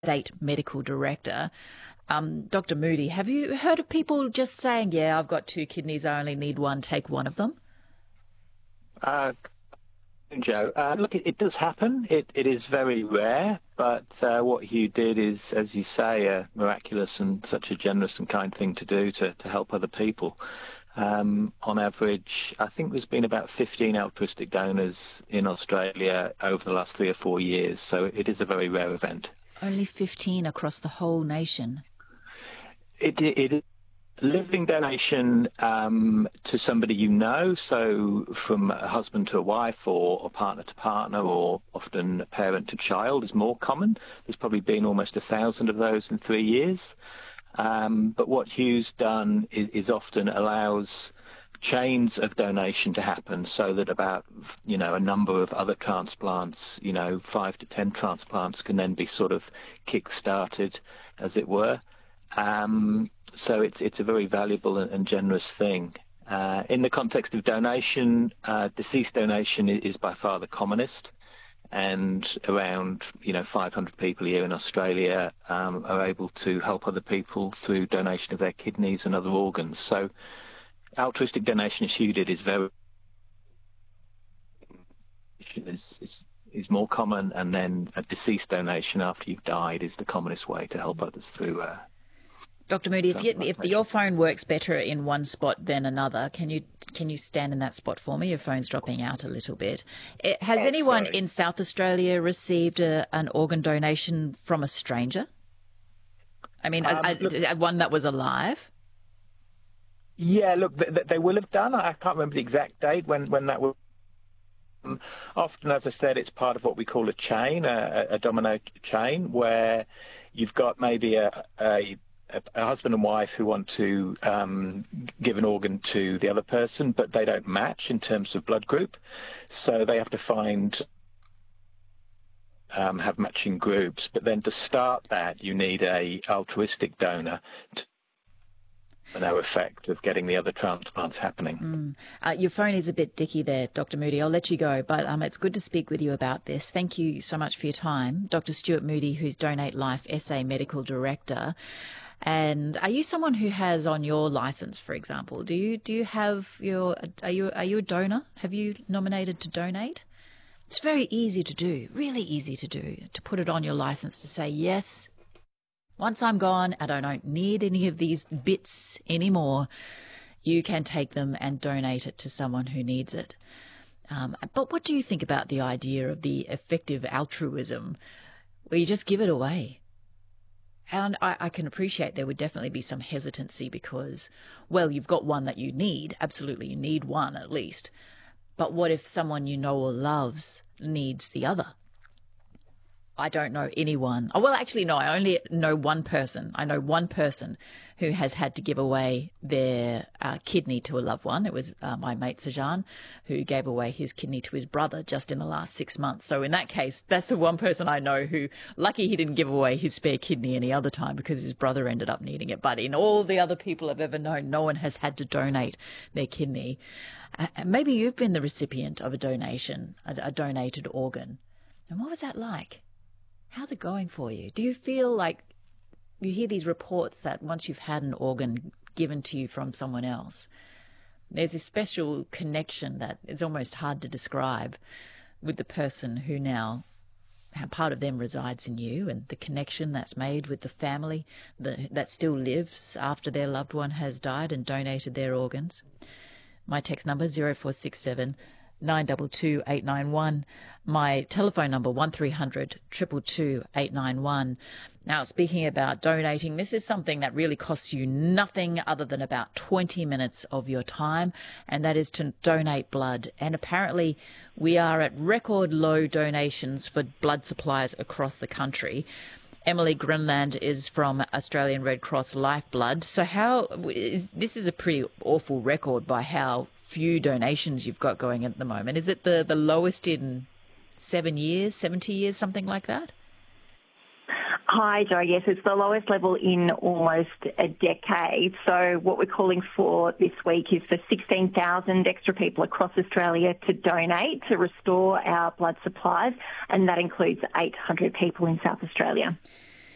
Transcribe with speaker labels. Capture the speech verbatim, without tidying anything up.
Speaker 1: State Medical Director. Um, Doctor Moody, have you heard of people just saying, yeah, I've got two kidneys, I only need one, take one of them?
Speaker 2: Uh, Joe, uh, look, it, it does happen. It, it is very rare, but uh, what Hugh did is, as you say, a miraculous and such a generous and kind thing to do to, to help other people. Um, on average, I think there's been about fifteen altruistic donors in Australia over the last three or four years, so it is a very rare event.
Speaker 1: Only fifteen across the whole nation?
Speaker 2: It, it, it living donation um, to somebody you know, so from a husband to a wife or a partner to partner or often a parent to child is more common. There's probably been almost a thousand of those in three years. Um, but what Hugh's done is, is often allows chains of donation to happen so that about, you know, a number of other transplants, you know, five to ten transplants can then be sort of kick-started, as it were. Um, so it's it's a very valuable and, and generous thing. Uh, in the context of donation, uh, deceased donation is by far the commonest, and around you know five hundred people a year in Australia um, are able to help other people through donation of their kidneys and other organs. So altruistic donation, as Hugh did, is very is, is, is more common, and then a deceased donation after you've died is the commonest way to help others through. Uh,
Speaker 1: Doctor Moody, if, you, if your phone works better in one spot than another, can you can you stand in that spot for me? Your phone's dropping out a little bit. It, has
Speaker 2: oh,
Speaker 1: anyone
Speaker 2: sorry.
Speaker 1: in South Australia received a, an organ donation from a stranger? I mean, um, a, look, a, one that was alive?
Speaker 2: Yeah, look, they, they will have done. I can't remember the exact date when, when that was. Um, often, as I said, it's part of what we call a chain, a, a domino chain, where you've got maybe a, a a husband and wife who want to um, give an organ to the other person, but they don't match in terms of blood group. So they have to find, um, have matching groups. But then to start that, you need a altruistic donor to no effect of getting the other transplants happening.
Speaker 1: Mm. Uh, your phone is a bit dicky there, Doctor Moody. I'll let you go, but um, it's good to speak with you about this. Thank you so much for your time. Doctor Stuart Moody, who's Donate Life S A Medical Director. And are you someone who has on your license, for example, do you do you have your are you are you a donor? Have you nominated to donate? It's very easy to do, really easy to do, to put it on your license to say, yes, once I'm gone and I don't need any of these bits anymore, you can take them and donate it to someone who needs it. Um, but what do you think about the idea of the effective altruism where you just give it away? And I, I can appreciate there would definitely be some hesitancy because, well, you've got one that you need. Absolutely, you need one at least. But what if someone you know or loves needs the other? I don't know anyone. Oh, well, actually, no, I only know one person. I know one person who has had to give away their uh, kidney to a loved one. It was uh, my mate Sajan, who gave away his kidney to his brother just in the last six months. So in that case, that's the one person I know who, lucky he didn't give away his spare kidney any other time because his brother ended up needing it. But in all the other people I've ever known, no one has had to donate their kidney. Uh, maybe you've been the recipient of a donation, a, a donated organ. And what was that like? How's it going for you? Do you feel like you hear these reports that once you've had an organ given to you from someone else, there's a special connection that is almost hard to describe with the person who now, part of them resides in you, and the connection that's made with the family the, that still lives after their loved one has died and donated their organs? My text number zero four six seven nine two two eight nine one. My telephone number one three hundred two two two eight nine one. Now, speaking about donating, this is something that really costs you nothing other than about twenty minutes of your time, and that is to donate blood. And apparently we are at record low donations for blood supplies across the country. Emily Grinland is from Australian Red Cross Lifeblood. So how is, this is a pretty awful record by how few donations you've got going at the moment. Is it the, the lowest in seven years, seventy years, something like that?
Speaker 3: Hi, Joe. Yes, it's the lowest level in almost a decade. So what we're calling for this week is for sixteen thousand extra people across Australia to donate to restore our blood supplies, and that includes eight hundred people in South Australia.